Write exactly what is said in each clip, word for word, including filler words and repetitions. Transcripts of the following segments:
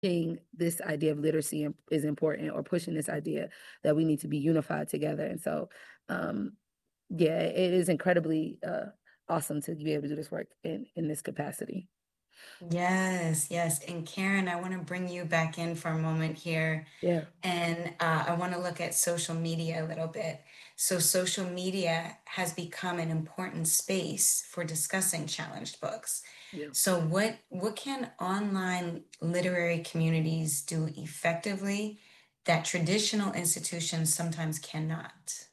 pushing this idea of literacy im- is important, or pushing this idea that we need to be unified together. And so, um, yeah, it is incredibly uh, awesome to be able to do this work in in this capacity. Yes, yes. And Karen, I want to bring you back in for a moment here. Yeah. And uh, I want to look at social media a little bit. So, social media has become an important space for discussing challenged books. Yeah. So, what what can online literary communities do effectively that traditional institutions sometimes cannot?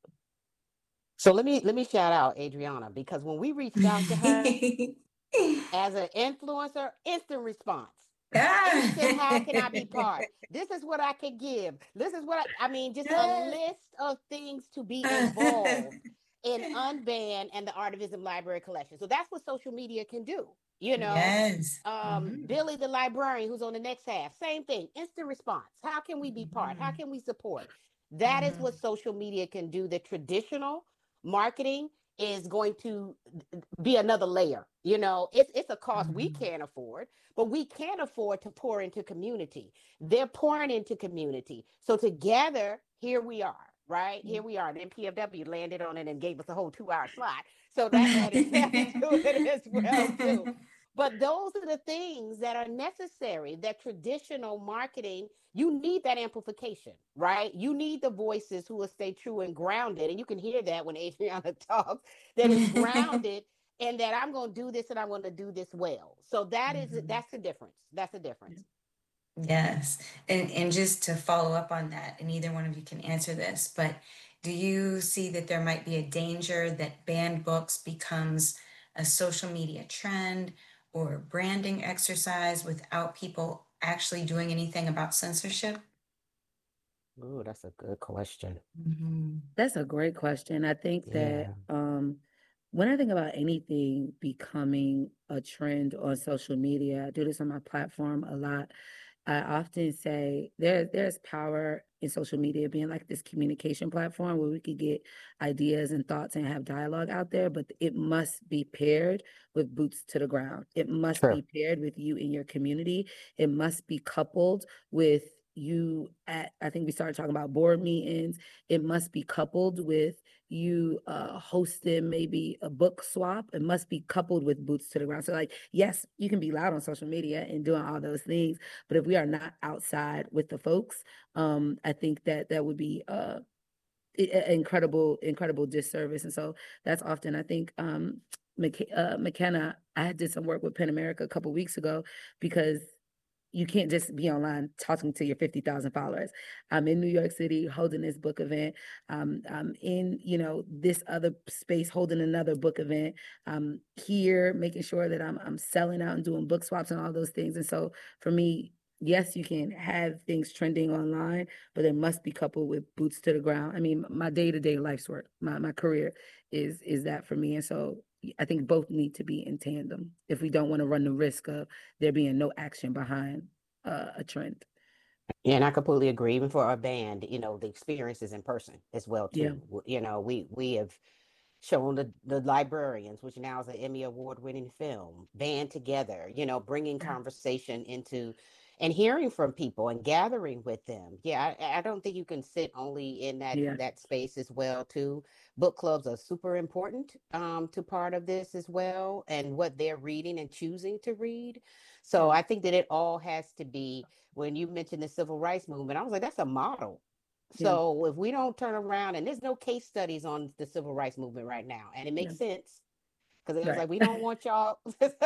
So let me let me shout out Adriana because when we reached out to her as an influencer, instant response. Instant, how can I be part? This is what I can give. This is what I, I mean, just a list of things to be involved in Unbanned and the Artivism Library Collection. So that's what social media can do. You know, Yes. um, Mhm. Billy the librarian who's on the next half, same thing, instant response. How can we be part? How Mhm. can we support? That is what Mhm. social media can do. The traditional marketing is going to be another layer. You know, it's it's a cost we Mhm. can't afford, but we can afford to pour into community. They're pouring into community. So together, here we are, right? Here we are. And then P F W landed on it and gave us a whole two hour slot. So that added that to it as well, too. But those are the things that are necessary, that traditional marketing, you need that amplification, right? You need the voices who will stay true and grounded. And you can hear that when Adriana talks, that is grounded and that I'm going to do this and I'm going to do this well. So that is, Mhm. that's the difference. That's the difference. Yes. And and just to follow up on that, and either one of you can answer this, but do you see that there might be a danger that banned books becomes a social media trend or a branding exercise without people actually doing anything about censorship? Oh, that's a good question. Mhm. That's a great question. I think that Yeah. um, when I think about anything becoming a trend on social media, I do this on my platform a lot. I often say there, there's power in social media being like this communication platform where we could get ideas and thoughts and have dialogue out there, but it must be paired with boots to the ground. It must be True. paired with you in your community. It must be coupled with you at, I think we started talking about board meetings. It must be coupled with you uh hosting maybe a book swap. It must be coupled with boots to the ground. So like, yes, you can be loud on social media and doing all those things, but if we are not outside with the folks, um, I think that that would be uh incredible, incredible disservice. And so that's often, I think, um, McK- uh, McKenna, I did some work with Pen America a couple weeks ago because you can't just be online talking to your fifty thousand followers. I'm in New York City holding this book event. Um, I'm in, you know, this other space holding another book event. I'm here making sure that I'm I'm selling out and doing book swaps and all those things. And so for me, yes, you can have things trending online, but it must be coupled with boots to the ground. I mean, my day-to-day life's work, my my career is is that for me. And so I think both need to be in tandem if we don't want to run the risk of there being no action behind uh, a trend. Yeah, and I completely agree. Even for our band, you know, the experience is in person as well Yeah. too. W- You know, we we have shown the the librarians, which now is an Emmy award winning film, band together. You know, bringing conversation into and hearing from people and gathering with them. Yeah, I, I don't think you can sit only in that Yeah. that space as well too. Book clubs are super important um, to part of this as well, and what they're reading and choosing to read. So Yeah. I think that it all has to be when you mentioned the civil rights movement, I was like, that's a model. Yeah. So if we don't turn around, and there's no case studies on the civil rights movement right now, and it Yeah. makes sense because it was Right. like we don't want y'all.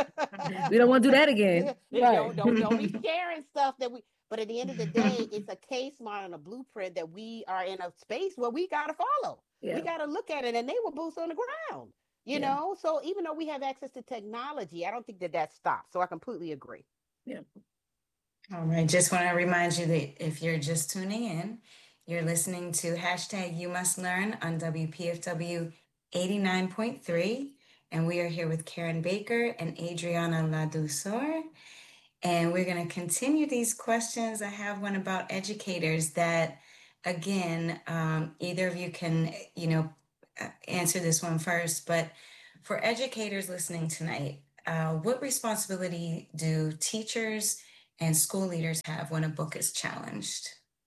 We don't want to do that again. Right. don't don't don't be sharing stuff that we. But at the end of the day, it's a case model and a blueprint that we are in a space where we got to follow. We Yeah. got to look at it, and they were boots on the ground. You Yeah. know, so even though we have access to technology, I don't think that that stops. So I completely agree. Yeah. All right, just want to remind you that if you're just tuning in, you're listening to hashtag You Must Learn on W P F W eighty-nine point three. And we are here with Karen Baker and Adriana Ladouceur. And we're going to continue these questions. I have one about educators that, again, um, either of you can, you know, uh, answer this one first. But for educators listening tonight, uh, what responsibility do teachers and school leaders have when a book is challenged?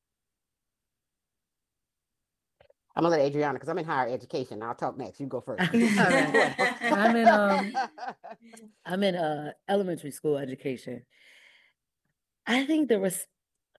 I'm gonna let Adriana, because I'm in higher education. I'll talk next. You go first. All right. I'm in um I'm in uh elementary school education. I think there was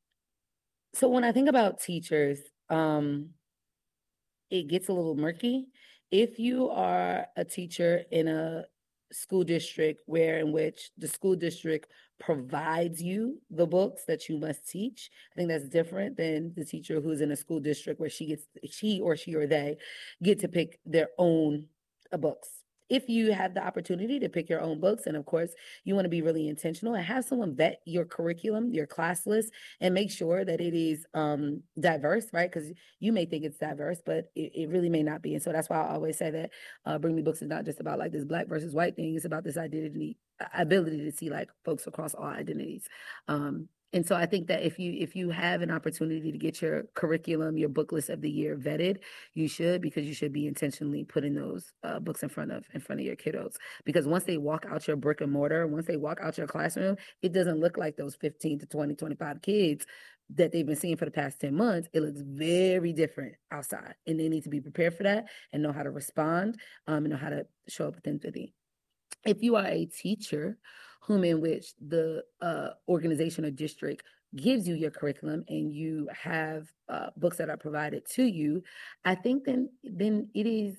so when I think about teachers, um, it gets a little murky. If you are a teacher in a school district where in which the school district provides you the books that you must teach, I think that's different than the teacher who's in a school district where she gets she or she or they get to pick their own uh, books. If you have the opportunity to pick your own books, and of course, you want to be really intentional and have someone vet your curriculum, your class list, and make sure that it is um, diverse, right? Because you may think it's diverse, but it, it really may not be. And so that's why I always say that uh, Bring Me Books is not just about like this black versus white thing. It's about this identity, ability to see like folks across all identities. Um, and so I think that if you if you have an opportunity to get your curriculum, your book list of the year vetted, you should, because you should be intentionally putting those uh, books in front of in front of your kiddos. Because once they walk out your brick and mortar, once they walk out your classroom, it doesn't look like those fifteen to twenty, twenty-five kids that they've been seeing for the past ten months. It looks very different outside, and they need to be prepared for that and know how to respond um, and know how to show up with empathy. If you are a teacher whom in which the uh, organization or district gives you your curriculum and you have uh, books that are provided to you, I think then then it is,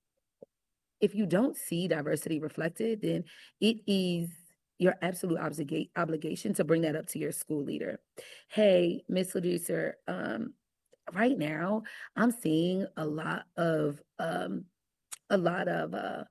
if you don't see diversity reflected, then it is your absolute obliga- obligation to bring that up to your school leader. Hey, Miss Producer, um, right now I'm seeing a lot of um, a lot of uh,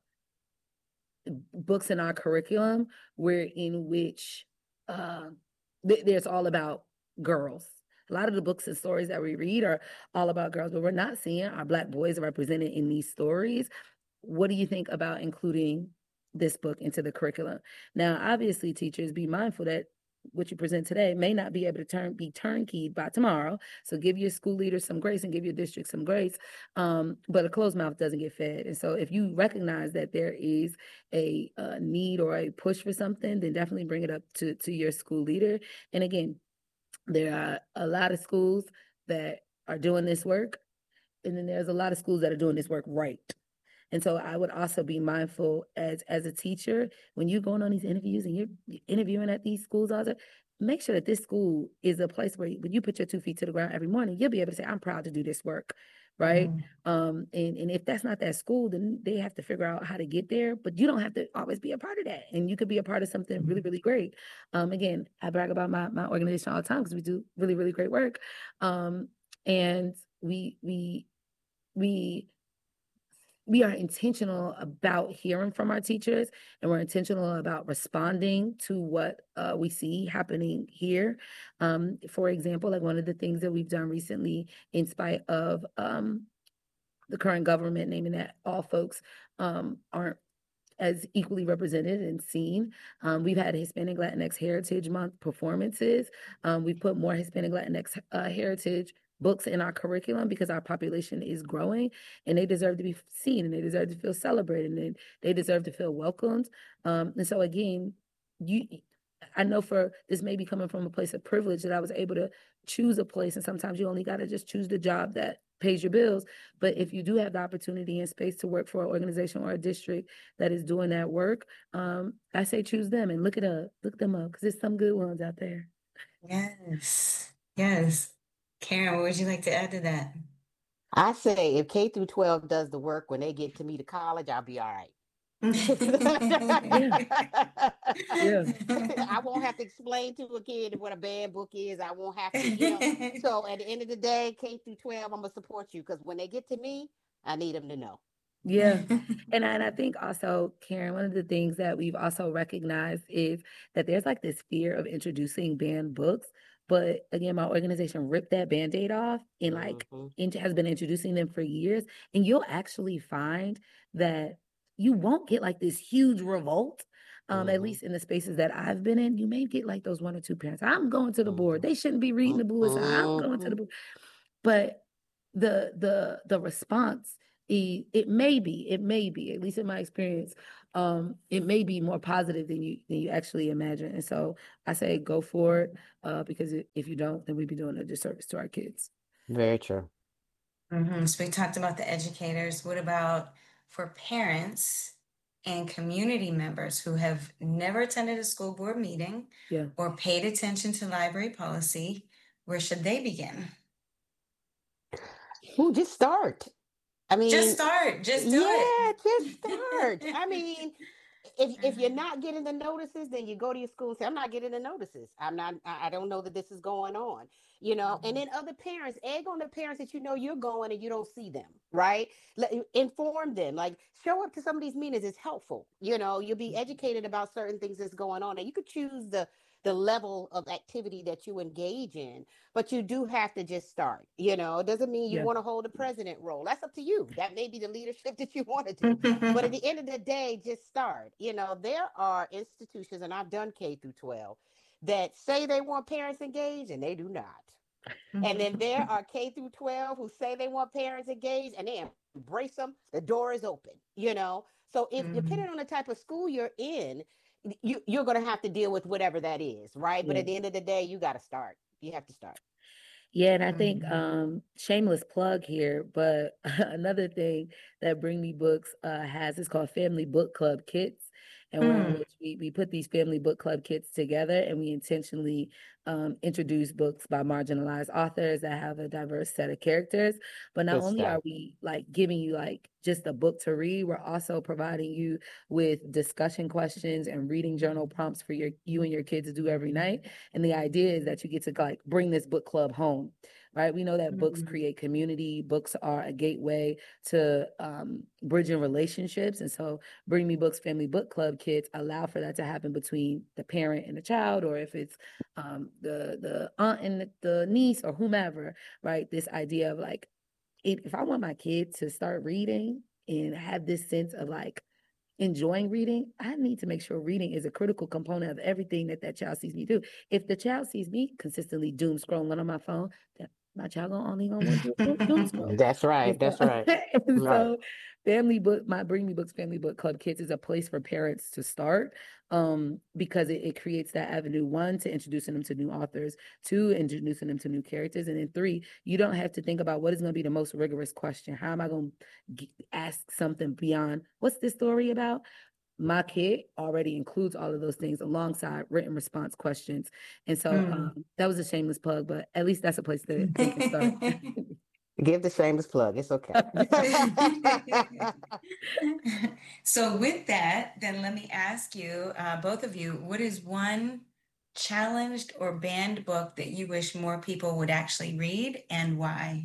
books in our curriculum where in which uh, th- there's all about girls. A lot of the books and stories that we read are all about girls, but we're not seeing our Black boys represented in these stories. What do you think about including this book into the curriculum? Now, obviously, teachers, be mindful that what you present today may not be able to turn be turnkeyed by tomorrow. So give your school leaders some grace and give your district some grace. Um, but a closed mouth doesn't get fed. And so if you recognize that there is a, a need or a push for something, then definitely bring it up to, to your school leader. And again, there are a lot of schools that are doing this work, and then there's a lot of schools that are doing this work right. And so I would also be mindful as as a teacher, when you're going on these interviews and you're interviewing at these schools, also make sure that this school is a place where when you put your two feet to the ground every morning, you'll be able to say, I'm proud to do this work, right? Mm-hmm. Um, and, and if that's not that school, then they have to figure out how to get there, but you don't have to always be a part of that. And you could be a part of something really, really great. Um, again, I brag about my, my organization all the time because we do really, really great work. Um, and we, we, we, we are intentional about hearing from our teachers, and we're intentional about responding to what uh, we see happening here. Um, for example, like one of the things that we've done recently, in spite of um, the current government naming that all folks um, aren't as equally represented and seen. Um, we've had Hispanic Latinx Heritage Month performances. Um, we've put more Hispanic Latinx uh, heritage books in our curriculum because our population is growing, and they deserve to be seen, and they deserve to feel celebrated, and they deserve to feel welcomed. Um, and so again, you, I know for this may be coming from a place of privilege that I was able to choose a place, and sometimes you only got to just choose the job that pays your bills. But if you do have the opportunity and space to work for an organization or a district that is doing that work, um, I say choose them and look it up, look them up, because there's some good ones out there. Yes, yes. Karen, what would you like to add to that? I say if K through twelve does the work, when they get to me to college, I'll be all right. yeah. yeah. I won't have to explain to a kid what a bad book is. I won't have to, you know. So at the end of the day, K through twelve, I'm gonna support you, because when they get to me, I need them to know. Yeah. And I, and I think also, Karen, one of the things that we've also recognized is that there's like this fear of introducing banned books. But again, my organization ripped that Band-Aid off and like mm-hmm. in, has been introducing them for years. And you'll actually find that you won't get like this huge revolt. Um, mm-hmm. At least in the spaces that I've been in, you may get like those one or two parents. I'm going to the mm-hmm. board. They shouldn't be reading the Bluest Eye. I'm going to the board. But the the the response it, it may be, it may be, at least in my experience, um, it may be more positive than you than you actually imagine. And so I say go for it, uh, because if you don't, then we'd be doing a disservice to our kids. Very true. Mm-hmm. So we talked about the educators. What about for parents and community members who have never attended a school board meeting Yeah. or paid attention to library policy? Where should they begin? Well, just start. I mean, Just start. Just do yeah, it. just start. I mean, if if you're not getting the notices, then you go to your school and say, I'm not getting the notices. I'm not, I I don't know that this is going on, you know. And then other parents, egg on the parents that you know you're going and you don't see them, right? Let, inform them, like show up to some of these meetings. It's helpful, you know. You'll be educated about certain things that's going on, and you could choose the the level of activity that you engage in, but you do have to just start. You know, it doesn't mean you Yeah. want to hold a president role. That's up to you. That may be the leadership that you want to do. But at the end of the day, just start. You know, there are institutions, and I've done K through twelve, that say they want parents engaged and they do not. And then there are K through twelve who say they want parents engaged and they embrace them. The door is open, you know. So if Mhm. depending on the type of school you're in, you, you're going to have to deal with whatever that is, right? But Yeah. at the end of the day, you got to start. You have to start. Yeah, and I think Mhm. um shameless plug here, but another thing that Bring Me Books uh has is called Family Book Club Kits. And where in Mm. which we, we put these family book club kits together and we intentionally um, introduce books by marginalized authors that have a diverse set of characters. But not Good only are stuff. we like giving you like just a book to read, we're also providing you with discussion questions and reading journal prompts for your you and your kids to do every night. And the idea is that you get to like bring this book club home, right? We know that books Mhm. create community. Books are a gateway to um, bridging relationships. And so Bring Me Books Family Book Club kits allow for that to happen between the parent and the child, or if it's um, the, the aunt and the, the niece or whomever, right? This idea of like, if, if I want my kid to start reading and have this sense of like enjoying reading, I need to make sure reading is a critical component of everything that that child sees me do. If the child sees me consistently doom scrolling on my phone, then my child gonna only gonna want to do doom scroll. That's And right. That's so, right. and Right. so family book, my Bring Me Books Family Book Club Kids is a place for parents to start, um, because it, it creates that avenue, one, to introducing them to new authors, two, introducing them to new characters, and then three, you don't have to think about what is going to be the most rigorous question. How am I going to ask something beyond what's this story about? My kit already includes all of those things alongside written response questions. And so Mm. um, that was a shameless plug, but at least that's a place that they can start. Give the shameless plug. It's okay. So with that, then let me ask you, uh, both of you, what is one challenged or banned book that you wish more people would actually read and why?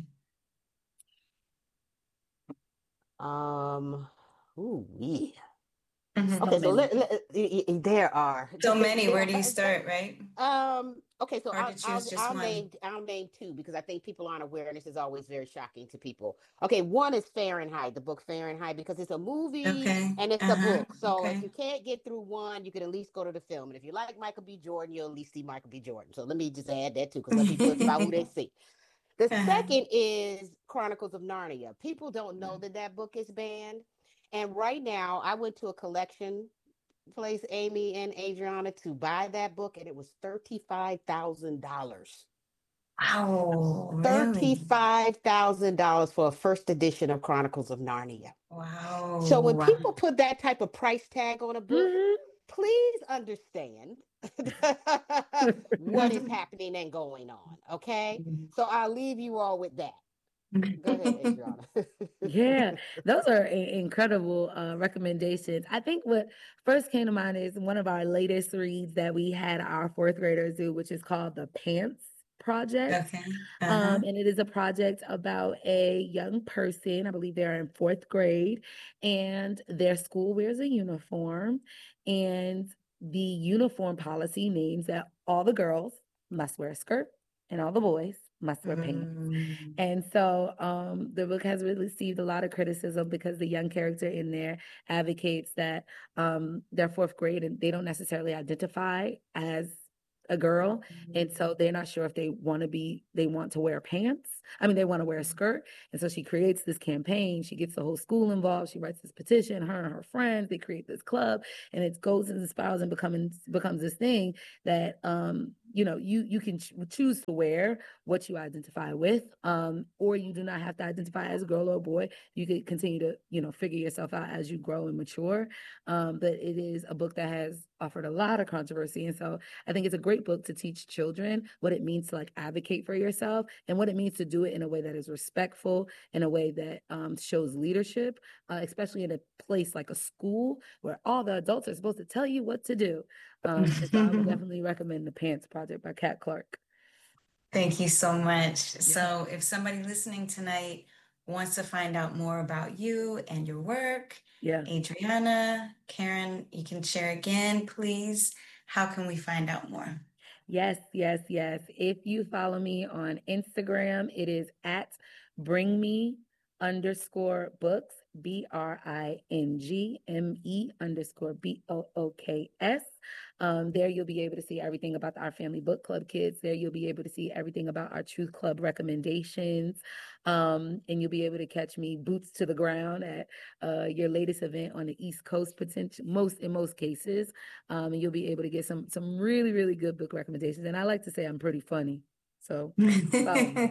um, ooh, yeah. Mhm. Okay, so many. let, let, y- y- there are So many, there where do you are- start, right? Um. Okay, so Hard I'll to I'll choose just I'll one. name I'll name two because I think people aren't aware, and this is always very shocking to people. Okay, one is Fahrenheit, the book Fahrenheit, because it's a movie Okay. and it's a Uh-huh. book. So if Okay. you can't get through one, you could at least go to the film. And if you like Michael B. Jordan, you'll at least see Michael B. Jordan. So let me just add that too, because some people it's about who they see. The Uh-huh. second is Chronicles of Narnia. People don't know that that book is banned, and right now I went to a collection place, Amy and Adriana, to buy that book, and it was thirty-five thousand dollars. Wow, really? thirty-five thousand dollars for a first edition of Chronicles of Narnia. Wow. So when Wow. people put that type of price tag on a book, Mhm. please understand what is happening and going on. Okay. So I'll leave you all with that. Go ahead, Adriana. Yeah, those are i- incredible uh, recommendations. I think what first came to mind is one of our latest reads that we had our fourth graders do, which is called the Pants Project. Okay. Um, Uh-huh. and it is a project about a young person, I believe they're in fourth grade, and their school wears a uniform. And the uniform policy means that all the girls must wear a skirt and all the boys must wear pants. Mm. And so um, the book has really received a lot of criticism because the young character in there advocates that um, they're fourth grade and they don't necessarily identify as a girl. And so they're not sure if they want to be, they want to wear pants. I mean, they want to wear a skirt. And so she creates this campaign. She gets the whole school involved. She writes this petition, her and her friends, they create this club, and it goes and spirals and becoming, becomes this thing that, um, you know, you, you can ch- choose to wear what you identify with, um, or you do not have to identify as a girl or a boy. You could continue to, you know, figure yourself out as you grow and mature. Um, but it is a book that has offered a lot of controversy. And so I think it's a great book to teach children what it means to like advocate for yourself and what it means to do it in a way that is respectful, in a way that um, shows leadership, uh, especially in a place like a school where all the adults are supposed to tell you what to do. Um, and so I would definitely recommend The Pants Project by Kat Clark. Thank you so much. Yeah. So if somebody listening tonight wants to find out more about you and your work, Yeah. Adriana, Karen, you can share again, please. How can we find out more? Yes, yes, yes. If you follow me on Instagram, it is at bring me underscore books, B R I N G M E underscore B O O K S. Um, there you'll be able to see everything about our Family Book Club kids. There you'll be able to see everything about our Truth Club recommendations. Um, and you'll be able to catch me boots to the ground at uh, your latest event on the East Coast, potential most in most cases. Um, and you'll be able to get some some really, really good book recommendations. And I like to say I'm pretty funny. So follow me.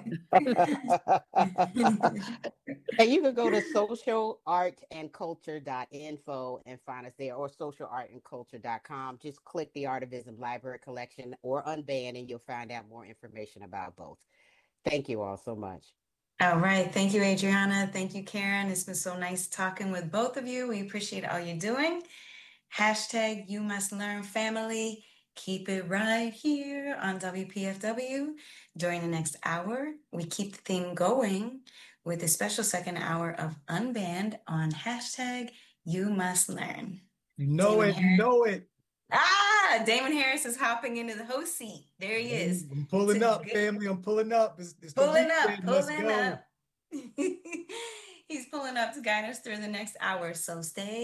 And you can go to social art and culture dot info and find us there, or social art and culture dot com. Just click the Artivism Library Collection or Unbanned, and you'll find out more information about both. Thank you all so much. All right. Thank you, Adriana. Thank you, Karen. It's been so nice talking with both of you. We appreciate all you're doing. Hashtag You Must Learn Family. Keep it right here on W P F W. During the next hour, we keep the theme going with a special second hour of Unbanned on hashtag You Must Learn. You know Damon it, Harris. you know it. Ah, Damon Harris is hopping into the host seat. There he is. I'm pulling To up, get- family. I'm pulling up. It's, it's the Pulling up, weekend. Let's pulling go. up. He's pulling up to guide us through the next hour. So stay